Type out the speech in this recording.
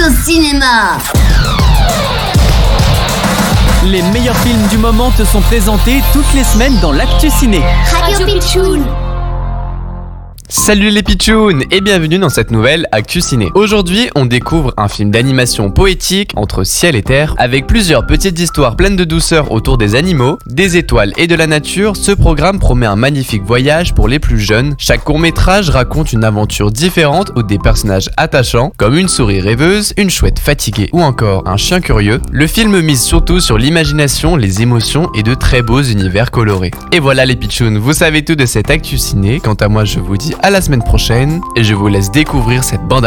au cinéma. Les meilleurs films du moment te sont présentés toutes les semaines dans l'Actu Ciné. Radio Pitchoun. Salut les pitchouns et bienvenue dans cette nouvelle Actu Ciné. Aujourd'hui, on découvre un film d'animation poétique entre ciel et terre avec plusieurs petites histoires pleines de douceur autour des animaux, des étoiles et de la nature. Ce programme promet un magnifique voyage pour les plus jeunes. Chaque court-métrage raconte une aventure différente ou des personnages attachants comme une souris rêveuse, une chouette fatiguée ou encore un chien curieux. Le film mise surtout sur l'imagination, les émotions et de très beaux univers colorés. Et voilà les pitchouns, vous savez tout de cette Actu Ciné. Quant à moi, je vous dis à la semaine prochaine et je vous laisse découvrir cette bande